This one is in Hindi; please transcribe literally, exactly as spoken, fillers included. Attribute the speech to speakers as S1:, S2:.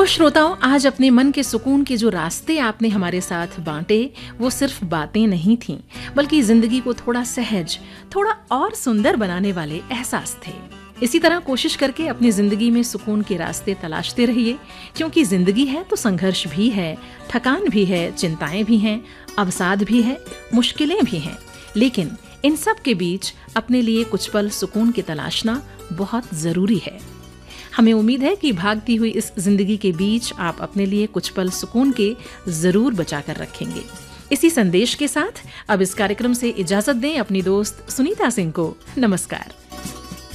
S1: श्रोताओं, आज अपने मन के सुकून के जो रास्ते आपने हमारे साथ बांटे वो सिर्फ बातें नहीं थीं, बल्कि जिंदगी को थोड़ा सहज, थोड़ा और सुंदर बनाने वाले एहसास थे। इसी तरह कोशिश करके अपनी जिंदगी में सुकून के रास्ते तलाशते रहिए, क्योंकि जिंदगी है तो संघर्ष भी है, थकान भी है, चिंताएं भी हैं, अवसाद भी है, मुश्किलें भी हैं। लेकिन इन सब के बीच अपने लिए कुछ पल सुकून की तलाशना बहुत जरूरी है। हमें उम्मीद है कि भागती हुई इस जिंदगी के बीच आप अपने लिए कुछ पल सुकून के जरूर बचा कर रखेंगे। इसी संदेश के साथ अब इस कार्यक्रम से इजाजत दें अपनी दोस्त सुनीता सिंह को। नमस्कार।